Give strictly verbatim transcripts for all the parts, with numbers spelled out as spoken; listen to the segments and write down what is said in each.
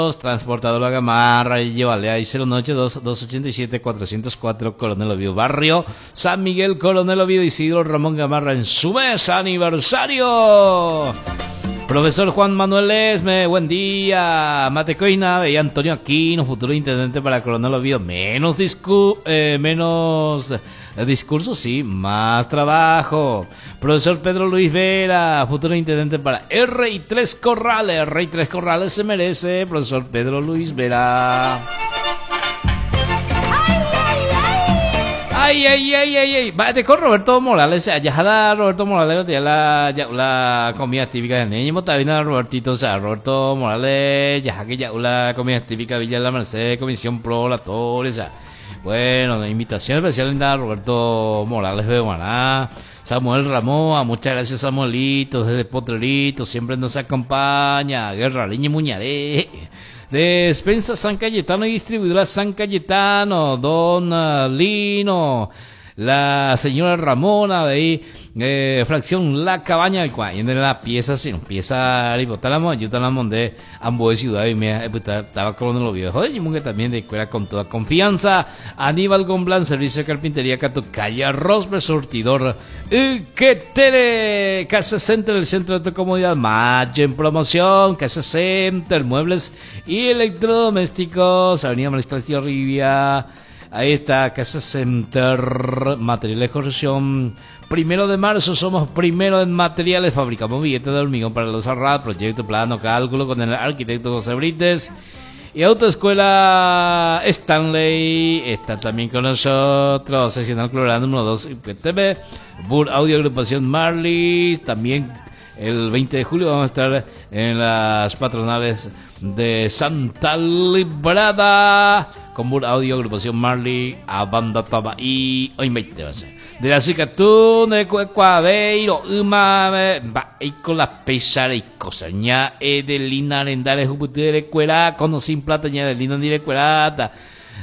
Transportadora Gamarra y llévale ahí cero nueve dos, dos ocho siete, cuatro cero cuatro, Coronel Oviedo, Barrio San Miguel, Coronel Oviedo, Isidro Ramón Gamarra en su mes aniversario. Profesor Juan Manuel Esme, buen día. Matecoina y Antonio Aquino, futuro intendente para Coronel Oviedo. Menos discu eh, menos eh, discurso, sí, más trabajo. Profesor Pedro Luis Vera, futuro intendente para R I tres Corrales. R I tres Corrales se merece, profesor Pedro Luis Vera. Ay, ay, ay, ay, ay. Vete con Roberto Morales. Ya da Roberto Morales ya la, ya la comida típica de niño. Está bien Robertito, o sea, Roberto Morales, ya que ya la comida típica de Villa de la Merced, Comisión Pro, la Torre, o sea. Bueno, invitación especial a Roberto Morales de Maná. Samuel Ramón, muchas gracias Samuelito, desde Potrerito, siempre nos acompaña. Guerra Leña Muñaré. Despensa San Cayetano y distribuidora San Cayetano, Don Lino, la señora Ramona de ahí, eh, fracción La Cabaña, y de la pieza, si no pieza, y botalamos, yo talamos de ambos de ciudad y me estaba con los viejos, y que también de escuela con toda confianza. Aníbal Gomblan, servicio de carpintería, Catucaya, Rosbe, surtidor, Uquetere, Casa Center, el centro de tu comodidad, Macho en promoción, Casa Center, muebles y electrodomésticos, Avenida Mariscal Castillo Rivia. Ahí está, Casa Center, materiales de construcción. Primero de marzo somos primero en materiales. Fabricamos billetes de hormigón para los arrados, proyecto, plano, cálculo con el arquitecto José Brites. Y Autoescuela Stanley está también con nosotros. Seccional Colorado número dos, T V. Bur Audio Agrupación Marley. También el veinte de julio vamos a estar en las patronales de Santa Librada con Bur Audio, Agrupación Marley, a Banda Taba y hoy veinte va a ser de la Cicatún de Cuaveiro, Uma, va y con las pesar y cosas ña Edelina Arendales Jupiter de Cuera, con sin plata ña Edelina ni de Cuerata.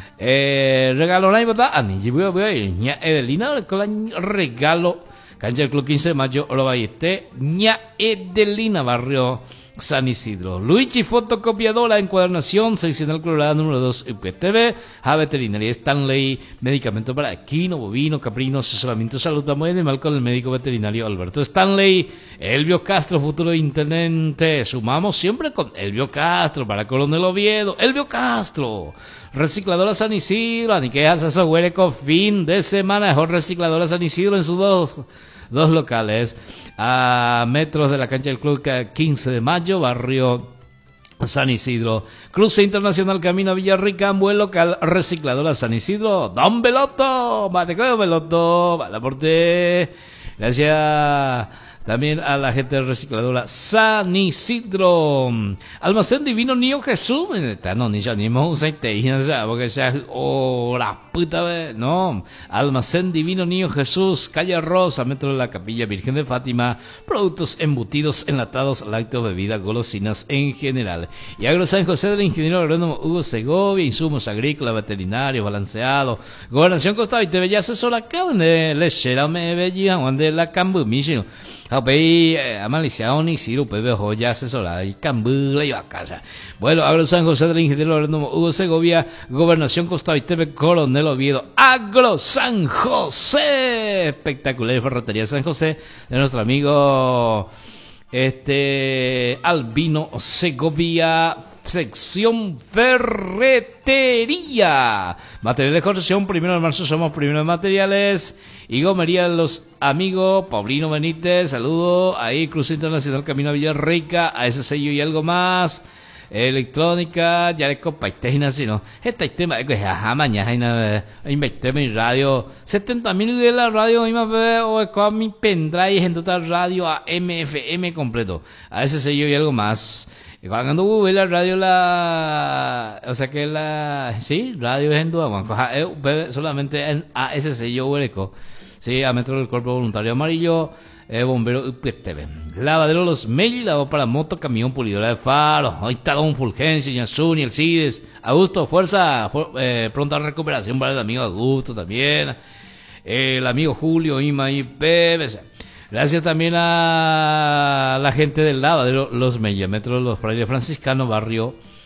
Eh, regalo la bota, ani, voy a voy a ir ña Edelina con la regalo. Cancha del Club quince de mayo, Oro Ballesté, ña Edelina, Barrio San Isidro. Luigi Fotocopiadora, Encuadernación, Seccional Colorado número dos, U P T V, A Veterinaria Stanley, medicamento para equino, bovino, caprino, asesoramiento, salud muy animal con el médico veterinario Alberto Stanley. Elvio Castro, futuro intendente. Sumamos siempre con Elvio Castro para Coronel Oviedo. Elvio Castro. Recicladora San Isidro, Aniquejas, eso huele con fin de semana. Mejor recicladora San Isidro en sus dos, dos locales. A metros de la cancha del Club quince de mayo, Barrio San Isidro. Cruce Internacional Camino a Villarrica, buen local, recicladora San Isidro. Don Beloto, Matecoyo Beloto, Valaporte. Gracias también a la gente de recicladora San Isidro. Almacén Divino Niño Jesús. No, ni ya ni me usa ya, porque ya, oh, la puta, no. Almacén Divino Niño Jesús, calle Rosa, metro de la Capilla Virgen de Fátima. Productos embutidos, enlatados, lácteos, bebidas, golosinas en general. Y Agro San José del ingeniero agrónomo Hugo Segovia, insumos agrícolas, veterinarios, balanceados. Gobernación Costa y T V, ya asesora acá, donde lechera me veía, donde la cambu, michino. Ahí, Amalicia Onix, Ciro, Pepe Joya, asesorada y Cambula y Bacasa. Bueno, Agro San José del ingeniero agrónomo Hugo Segovia, Gobernación Costa y T V, Coronel Oviedo, Agro San José, espectacular ferretería San José, de nuestro amigo este Albino Segovia. Sección ferretería, materiales de construcción, primero de marzo somos primero de materiales. Y gomería los amigos Paulino Benítez, saludo ahí, Cruz Internacional Camino a Villarrica, a ese sello y algo más. Electrónica, ya le compartí, si no, este tema es que jaja, mañana inventé mi radio, setenta mil de la radio, y me veo con mi pendrive en total radio a M F M completo, a ese sello y algo más. Y cuando Google la radio la, o sea que la, sí, radio es en duda, solamente en A S C yo hueco, sí, a metro del cuerpo voluntario amarillo, eh, bombero U P T V, lavadero Los Melli, lavado para moto, camión, pulidora de faros, ahí está Don Fulgencio, Yasuni, el Cides, Augusto, fuerza, for, eh, pronta recuperación para el amigo Augusto también, eh, el amigo Julio, Ima y P B C. Gracias también a la gente del lavadero Los Melli, metro de los Frailes Franciscanos, barrio